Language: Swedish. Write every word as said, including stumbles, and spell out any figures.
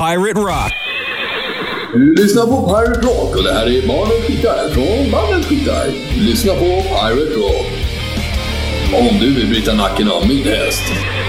Pirate Rock. Du lyssnar på Pirate Rock och det här är Mannen Skyttar från Mannen Skyttar. Lyssna på Pirate Rock. Om du vill bryta nacken av min häst.